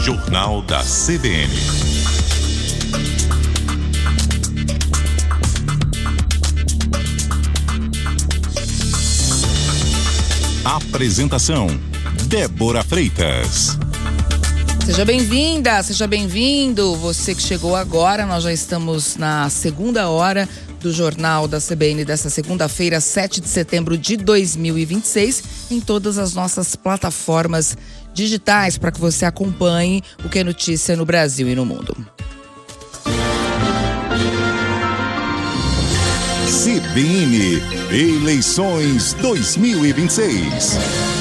Jornal da CBN. Apresentação: Débora Freitas. Seja bem-vinda, seja bem-vindo. Você que chegou agora, nós já estamos na segunda hora do Jornal da CBN desta segunda-feira, 7 de setembro de 2026, em todas as nossas plataformas digitais para que você acompanhe o que é notícia no Brasil e no mundo. CBN Eleições 2026.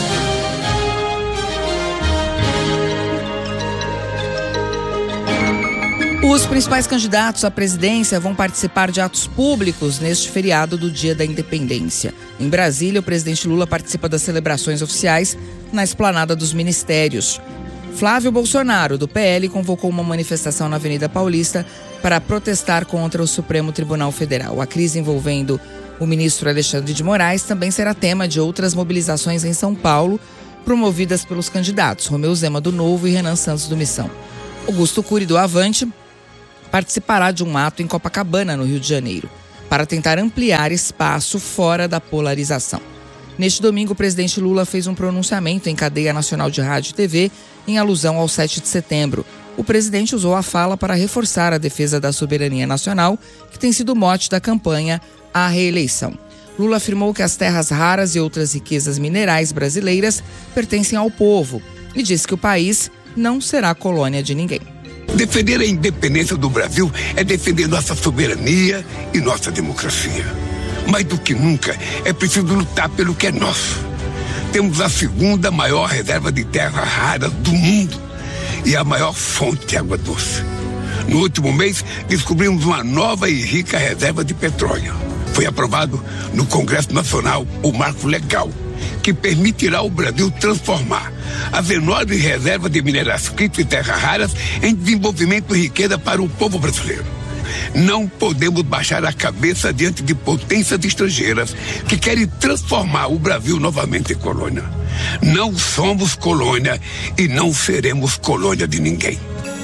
Os principais candidatos à presidência vão participar de atos públicos neste feriado do Dia da Independência. Em Brasília, o presidente Lula participa das celebrações oficiais na esplanada dos ministérios. Flávio Bolsonaro, do PL, convocou uma manifestação na Avenida Paulista para protestar contra o Supremo Tribunal Federal. A crise envolvendo o ministro Alexandre de Moraes também será tema de outras mobilizações em São Paulo, promovidas pelos candidatos Romeu Zema do Novo e Renan Santos do Missão. Augusto Cury, do Avante, participará de um ato em Copacabana, no Rio de Janeiro, para tentar ampliar espaço fora da polarização. Neste domingo, o presidente Lula fez um pronunciamento em cadeia nacional de rádio e TV em alusão ao 7 de setembro. O presidente usou a fala para reforçar a defesa da soberania nacional, que tem sido o mote da campanha à reeleição. Lula afirmou que as terras raras e outras riquezas minerais brasileiras pertencem ao povo e disse que o país não será colônia de ninguém. Defender a independência do Brasil é defender nossa soberania e nossa democracia. Mais do que nunca, é preciso lutar pelo que é nosso. Temos a segunda maior reserva de terra rara do mundo e a maior fonte de água doce. No último mês, descobrimos uma nova e rica reserva de petróleo. Foi aprovado no Congresso Nacional o Marco Legal, que permitirá ao Brasil transformar as enormes reservas de minerais críticos e terras raras em desenvolvimento e riqueza para o povo brasileiro. Não podemos baixar a cabeça diante de potências estrangeiras que querem transformar o Brasil novamente em colônia. Não somos colônia e não seremos colônia de ninguém.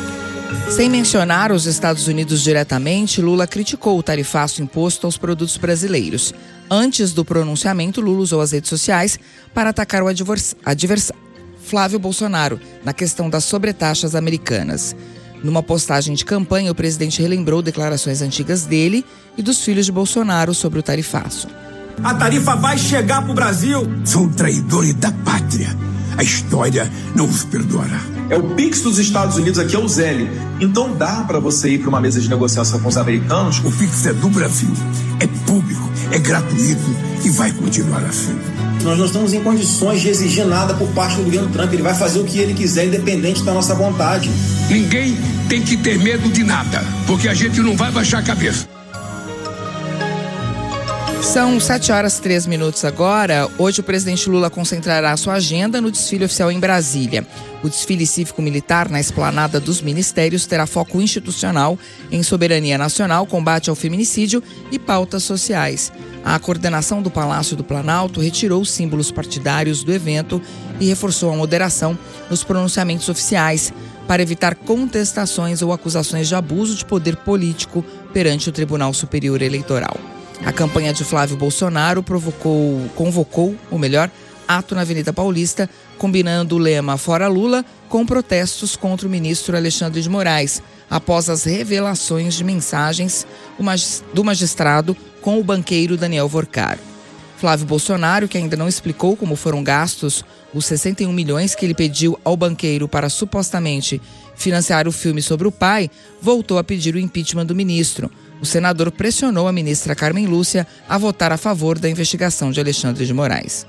Sem mencionar os Estados Unidos diretamente, Lula criticou o tarifaço imposto aos produtos brasileiros. Antes do pronunciamento, Lula usou as redes sociais para atacar o adversário, Flávio Bolsonaro, na questão das sobretaxas americanas. Numa postagem de campanha, o presidente relembrou declarações antigas dele e dos filhos de Bolsonaro sobre o tarifaço. A tarifa vai chegar para o Brasil. São traidores da pátria. A história não os perdoará. É o Pix dos Estados Unidos, aqui é o Zélio. Então dá para você ir para uma mesa de negociação com os americanos? O Pix é do Brasil, é público, é gratuito e vai continuar assim. Nós não estamos em condições de exigir nada por parte do governo Trump. Ele vai fazer o que ele quiser, independente da nossa vontade. Ninguém tem que ter medo de nada, porque a gente não vai baixar a cabeça. São 7h03 agora. Hoje o presidente Lula concentrará sua agenda no desfile oficial em Brasília. O desfile cívico-militar na esplanada dos ministérios terá foco institucional em soberania nacional, combate ao feminicídio e pautas sociais. A coordenação do Palácio do Planalto retirou os símbolos partidários do evento e reforçou a moderação nos pronunciamentos oficiais para evitar contestações ou acusações de abuso de poder político perante o Tribunal Superior Eleitoral. A campanha de Flávio Bolsonaro convocou ato na Avenida Paulista, combinando o lema Fora Lula com protestos contra o ministro Alexandre de Moraes, após as revelações de mensagens do magistrado com o banqueiro Daniel Vorcaro. Flávio Bolsonaro, que ainda não explicou como foram gastos os 61 milhões que ele pediu ao banqueiro para supostamente financiar o filme sobre o pai, voltou a pedir o impeachment do ministro. O senador pressionou a ministra Carmen Lúcia a votar a favor da investigação de Alexandre de Moraes.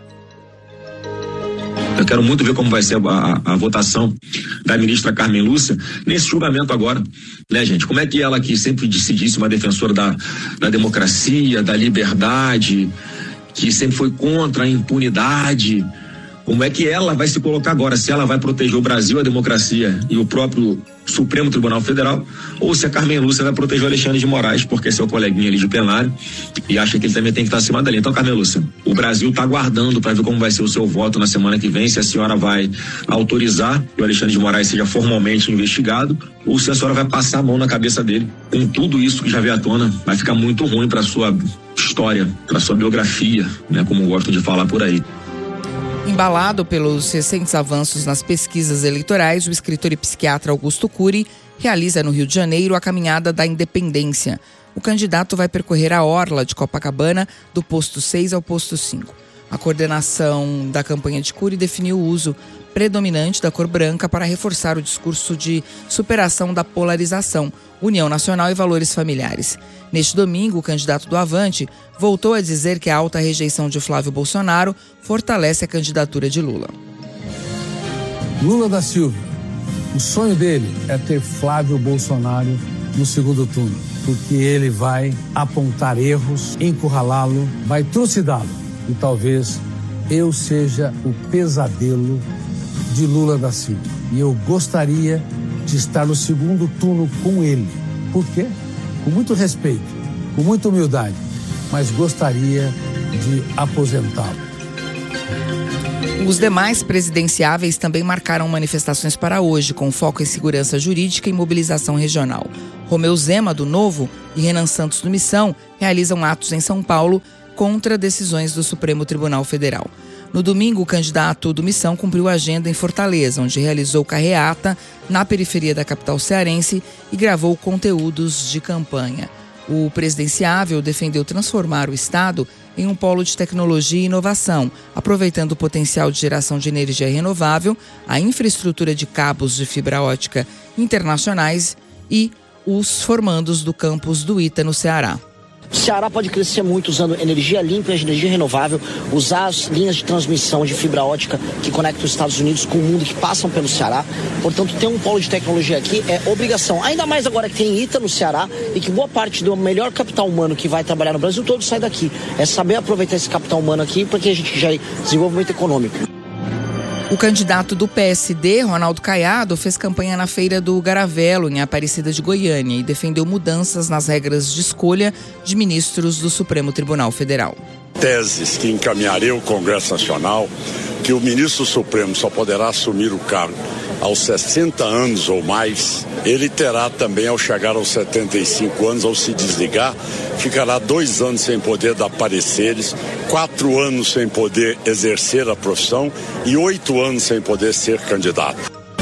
Eu quero muito ver como vai ser a votação da ministra Carmen Lúcia nesse julgamento agora, né, gente? Como é que ela, que sempre se disse uma defensora da democracia, da liberdade, que sempre foi contra a impunidade, Como é que ela vai se colocar agora? Se ela vai proteger o Brasil, a democracia e o próprio Supremo Tribunal Federal, ou se a Carmen Lúcia vai proteger o Alexandre de Moraes, porque é seu coleguinha ali de plenário e acha que ele também tem que estar acima dali. Então, Carmen Lúcia, o Brasil está aguardando para ver como vai ser o seu voto na semana que vem, se a senhora vai autorizar que o Alexandre de Moraes seja formalmente investigado, ou se a senhora vai passar a mão na cabeça dele. Com tudo isso que já veio à tona, vai ficar muito ruim para sua história, para sua biografia, né, como gostam de falar por aí. Embalado pelos recentes avanços nas pesquisas eleitorais, o escritor e psiquiatra Augusto Cury realiza no Rio de Janeiro a Caminhada da Independência. O candidato vai percorrer a orla de Copacabana, do posto 6 ao posto 5. A coordenação da campanha de Cury definiu o uso predominante da cor branca para reforçar o discurso de superação da polarização, união nacional e valores familiares. Neste domingo, o candidato do Avante voltou a dizer que a alta rejeição de Flávio Bolsonaro fortalece a candidatura de Lula. Lula da Silva, o sonho dele é ter Flávio Bolsonaro no segundo turno, porque ele vai apontar erros, encurralá-lo, vai trucidá-lo. E talvez eu seja o pesadelo de Lula da Silva. E eu gostaria de estar no segundo turno com ele. Por quê? Com muito respeito, com muita humildade, mas gostaria de aposentá-lo. Os demais presidenciáveis também marcaram manifestações para hoje, com foco em segurança jurídica e mobilização regional. Romeu Zema, do Novo, e Renan Santos, do Missão, realizam atos em São Paulo contra decisões do Supremo Tribunal Federal. No domingo, o candidato do Missão cumpriu a agenda em Fortaleza, onde realizou carreata na periferia da capital cearense e gravou conteúdos de campanha. O presidenciável defendeu transformar o Estado em um polo de tecnologia e inovação, aproveitando o potencial de geração de energia renovável, a infraestrutura de cabos de fibra ótica internacionais e os formandos do campus do ITA, no Ceará. O Ceará pode crescer muito usando energia limpa e energia renovável, usar as linhas de transmissão de fibra ótica que conectam os Estados Unidos com o mundo que passam pelo Ceará. Portanto, ter um polo de tecnologia aqui é obrigação. Ainda mais agora que tem ITA no Ceará e que boa parte do melhor capital humano que vai trabalhar no Brasil todo sai daqui. É saber aproveitar esse capital humano aqui para que a gente gere desenvolvimento econômico. O candidato do PSD, Ronaldo Caiado, fez campanha na Feira do Garavelo, em Aparecida de Goiânia, e defendeu mudanças nas regras de escolha de ministros do Supremo Tribunal Federal. Teses que encaminharei ao Congresso Nacional, que o ministro Supremo só poderá assumir o cargo aos 60 anos ou mais. Ele terá também, ao chegar aos 75 anos, ao se desligar, ficará 2 anos sem poder dar pareceres, 4 anos sem poder exercer a profissão e 8 anos sem poder ser candidato.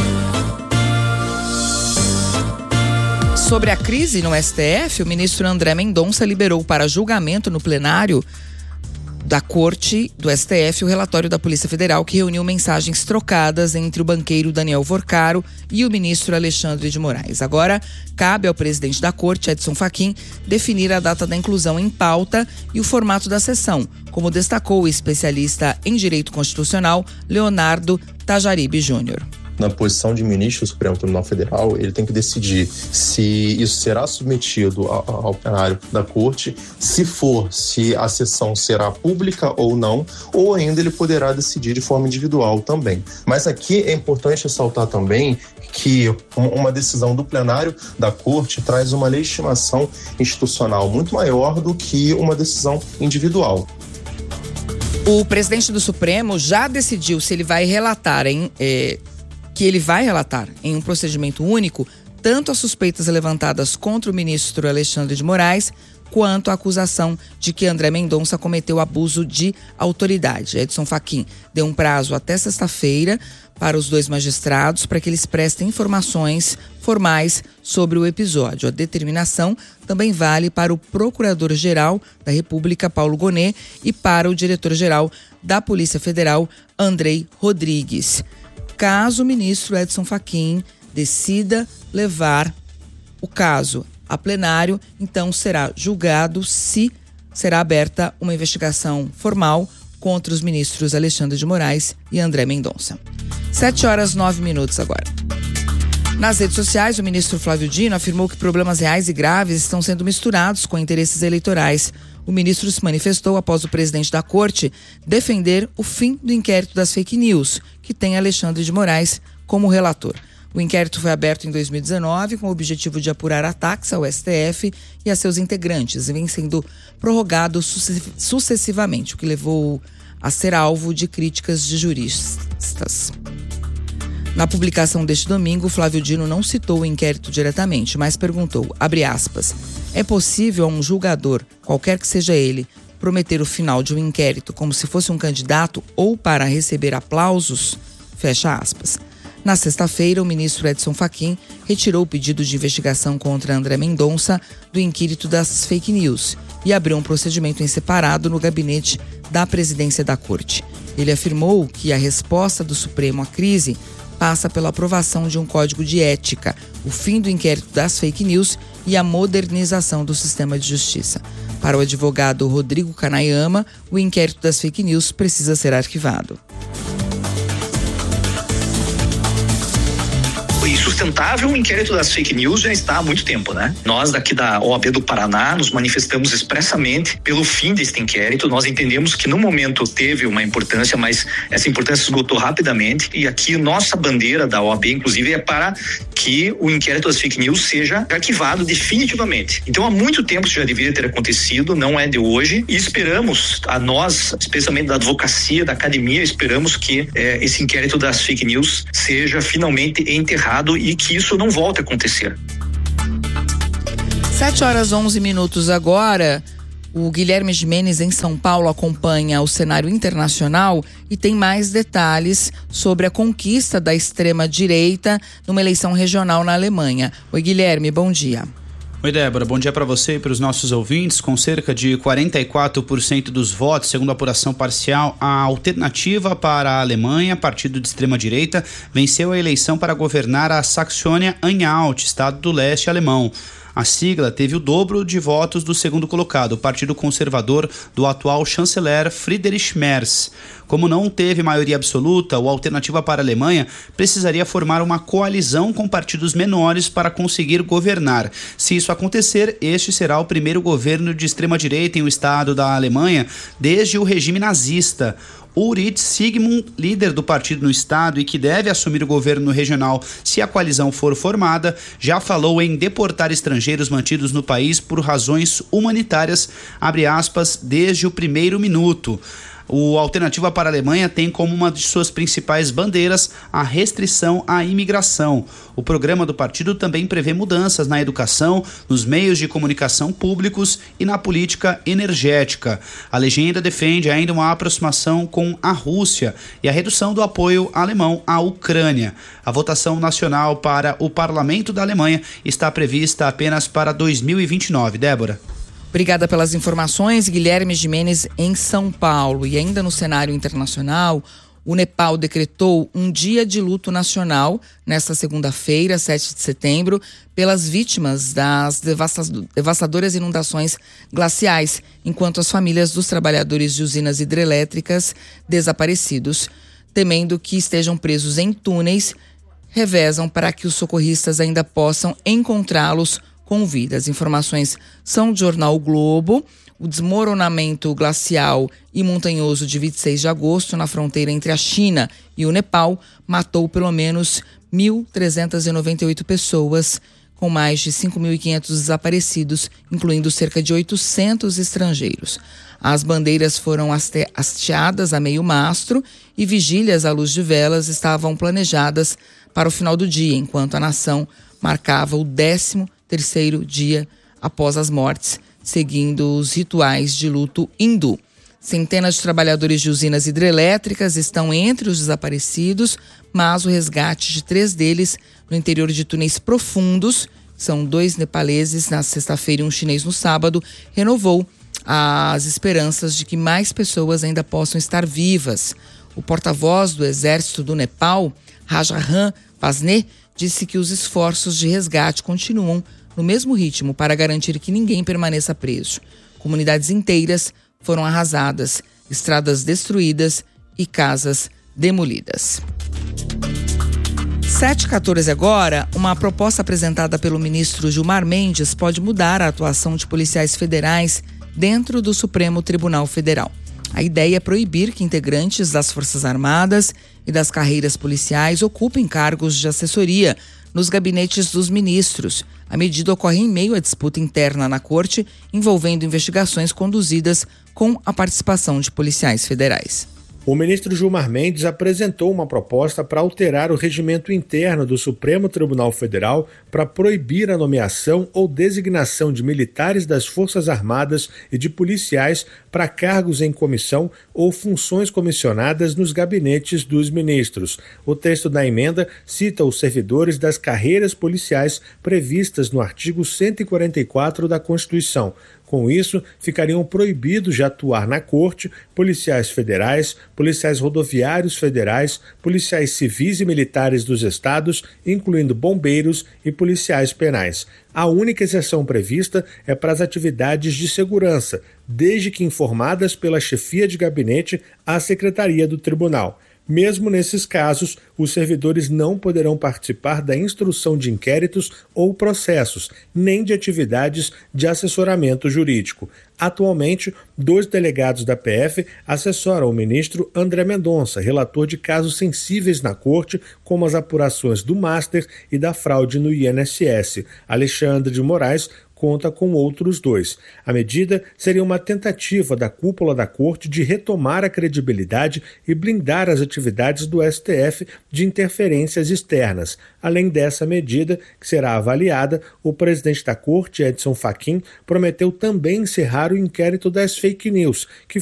Sobre a crise no STF, o ministro André Mendonça liberou para julgamento no plenário da Corte do STF o relatório da Polícia Federal, que reuniu mensagens trocadas entre o banqueiro Daniel Vorcaro e o ministro Alexandre de Moraes. Agora, cabe ao presidente da Corte, Edson Fachin, definir a data da inclusão em pauta e o formato da sessão, como destacou o especialista em direito constitucional Leonardo Tajaribe Júnior. Na posição de ministro do Supremo Tribunal Federal, ele tem que decidir se isso será submetido ao plenário da Corte, se a sessão será pública ou não, ou ainda ele poderá decidir de forma individual também. Mas aqui é importante ressaltar também que uma decisão do plenário da Corte traz uma legitimação institucional muito maior do que uma decisão individual. O presidente do Supremo já decidiu se ele vai relatar que ele vai relatar em um procedimento único tanto as suspeitas levantadas contra o ministro Alexandre de Moraes quanto a acusação de que André Mendonça cometeu abuso de autoridade. Edson Fachin deu um prazo até sexta-feira para os 2 magistrados para que eles prestem informações formais sobre o episódio. A determinação também vale para o Procurador-Geral da República, Paulo Gonet, e para o Diretor-Geral da Polícia Federal, Andrei Rodrigues. Caso o ministro Edson Fachin decida levar o caso a plenário, então será julgado se será aberta uma investigação formal contra os ministros Alexandre de Moraes e André Mendonça. 7h09 agora. Nas redes sociais, o ministro Flávio Dino afirmou que problemas reais e graves estão sendo misturados com interesses eleitorais. O ministro se manifestou após o presidente da corte defender o fim do inquérito das fake news, que tem Alexandre de Moraes como relator. O inquérito foi aberto em 2019 com o objetivo de apurar ataques ao STF e a seus integrantes, e vem sendo prorrogado sucessivamente, o que levou a ser alvo de críticas de juristas. Na publicação deste domingo, Flávio Dino não citou o inquérito diretamente, mas perguntou, abre aspas, é possível a um julgador, qualquer que seja ele, prometer o final de um inquérito como se fosse um candidato ou para receber aplausos? Fecha aspas. Na sexta-feira, o ministro Edson Fachin retirou o pedido de investigação contra André Mendonça do inquérito das fake news e abriu um procedimento em separado no gabinete da presidência da corte. Ele afirmou que a resposta do Supremo à crise passa pela aprovação de um código de ética, o fim do inquérito das fake news e a modernização do sistema de justiça. Para o advogado Rodrigo Canayama, o inquérito das fake news precisa ser arquivado. Insustentável, o inquérito das fake news já está há muito tempo, né? Nós daqui da OAB do Paraná nos manifestamos expressamente pelo fim deste inquérito. Nós entendemos que no momento teve uma importância, mas essa importância esgotou rapidamente, e aqui nossa bandeira da OAB, inclusive, é para que o inquérito das fake news seja arquivado definitivamente. Então há muito tempo isso já deveria ter acontecido, não é de hoje, e esperamos, a nós, especialmente da advocacia, da academia, esperamos que esse inquérito das fake news seja finalmente enterrado e que isso não volte a acontecer. 7h11 agora. O Guilherme Gimenez, em São Paulo, acompanha o cenário internacional e tem mais detalhes sobre a conquista da extrema-direita numa eleição regional na Alemanha. Oi, Guilherme, bom dia. Oi, Débora, bom dia para você e para os nossos ouvintes. Com cerca de 44% dos votos, segundo a apuração parcial, a Alternativa para a Alemanha, partido de extrema-direita, venceu a eleição para governar a Saxônia-Anhalt, estado do leste alemão. A sigla teve o dobro de votos do segundo colocado, o Partido Conservador do atual chanceler Friedrich Merz. Como não teve maioria absoluta, o Alternativa para a Alemanha precisaria formar uma coalizão com partidos menores para conseguir governar. Se isso acontecer, este será o primeiro governo de extrema-direita em um estado da Alemanha desde o regime nazista. Ulrich Sigmund, líder do partido no estado e que deve assumir o governo regional se a coalizão for formada, já falou em deportar estrangeiros mantidos no país por razões humanitárias, abre aspas, desde o primeiro minuto. O Alternativa para a Alemanha tem como uma de suas principais bandeiras a restrição à imigração. O programa do partido também prevê mudanças na educação, nos meios de comunicação públicos e na política energética. A legenda defende ainda uma aproximação com a Rússia e a redução do apoio alemão à Ucrânia. A votação nacional para o Parlamento da Alemanha está prevista apenas para 2029. Débora. Obrigada pelas informações, Guilherme Gimenez, em São Paulo. E ainda no cenário internacional, o Nepal decretou um dia de luto nacional nesta segunda-feira, 7 de setembro, pelas vítimas das devastadoras inundações glaciais, enquanto as famílias dos trabalhadores de usinas hidrelétricas desaparecidos, temendo que estejam presos em túneis, revezam para que os socorristas ainda possam encontrá-los com vida. As informações são do jornal o Globo. O desmoronamento glacial e montanhoso de 26 de agosto na fronteira entre a China e o Nepal matou pelo menos 1.398 pessoas, com mais de 5.500 desaparecidos, incluindo cerca de 800 estrangeiros. As bandeiras foram hasteadas a meio mastro e vigílias à luz de velas estavam planejadas para o final do dia, enquanto a nação marcava o 13º dia após as mortes, seguindo os rituais de luto hindu. Centenas de trabalhadores de usinas hidrelétricas estão entre os desaparecidos, mas o resgate de 3 deles no interior de túneis profundos, são 2 nepaleses na sexta-feira e um chinês no sábado, renovou as esperanças de que mais pessoas ainda possam estar vivas. O porta-voz do exército do Nepal, Rajaram Vasne, disse que os esforços de resgate continuam no mesmo ritmo para garantir que ninguém permaneça preso. Comunidades inteiras foram arrasadas, estradas destruídas e casas demolidas. 7h14 agora, uma proposta apresentada pelo ministro Gilmar Mendes pode mudar a atuação de policiais federais dentro do Supremo Tribunal Federal. A ideia é proibir que integrantes das Forças Armadas e das carreiras policiais ocupem cargos de assessoria nos gabinetes dos ministros. A medida ocorre em meio à disputa interna na corte, envolvendo investigações conduzidas com a participação de policiais federais. O ministro Gilmar Mendes apresentou uma proposta para alterar o regimento interno do Supremo Tribunal Federal para proibir a nomeação ou designação de militares das Forças Armadas e de policiais para cargos em comissão ou funções comissionadas nos gabinetes dos ministros. O texto da emenda cita os servidores das carreiras policiais previstas no artigo 144 da Constituição. Com isso, ficariam proibidos de atuar na corte policiais federais, policiais rodoviários federais, policiais civis e militares dos estados, incluindo bombeiros e policiais penais. A única exceção prevista é para as atividades de segurança, desde que informadas pela chefia de gabinete à secretaria do tribunal. Mesmo nesses casos, os servidores não poderão participar da instrução de inquéritos ou processos, nem de atividades de assessoramento jurídico. Atualmente, 2 delegados da PF assessoram o ministro André Mendonça, relator de casos sensíveis na corte, como as apurações do Master e da fraude no INSS. Alexandre de Moraes conta com outros 2. A medida seria uma tentativa da cúpula da corte de retomar a credibilidade e blindar as atividades do STF de interferências externas. Além dessa medida, que será avaliada, o presidente da corte, Edson Fachin, prometeu também encerrar o inquérito das fake news, que